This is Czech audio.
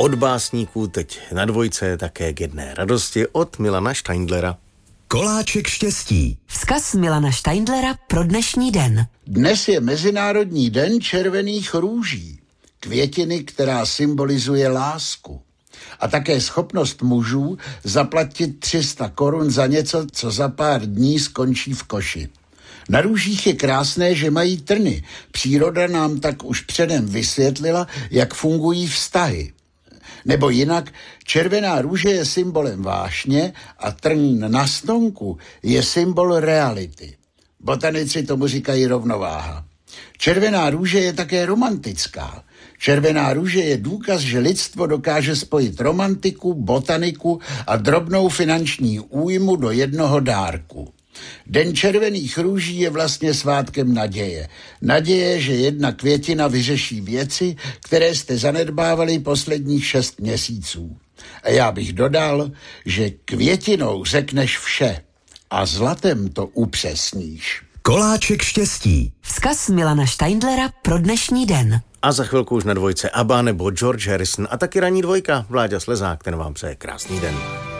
od básníků teď na dvojce také k jedné radosti od Milana Steindlera. Koláček štěstí. Vzkaz Milana Steindlera pro dnešní den. Dnes je Mezinárodní den červených růží, květiny, která symbolizuje lásku. A také schopnost mužů zaplatit 300 korun za něco, co za pár dní skončí v koši. Na růžích je krásné, že mají trny. Příroda nám tak už předem vysvětlila, jak fungují vztahy. Nebo jinak, červená růže je symbolem vášně a trn na stonku je symbol reality. Botanici tomu říkají rovnováha. Červená růže je také romantická. Červená růže je důkaz, že lidstvo dokáže spojit romantiku, botaniku a drobnou finanční újmu do jednoho dárku. Den červených růží je vlastně svátkem naděje. Naděje, že jedna květina vyřeší věci, které jste zanedbávali posledních 6 měsíců. A já bych dodal, že květinou řekneš vše a zlatem to upřesníš. Koláček štěstí. Vzkaz Milana Steindlera pro dnešní den. A za chvilku už na dvojce ABBA nebo George Harrison a taky ranní dvojka Vláďa Slezák, ten vám přeje krásný den.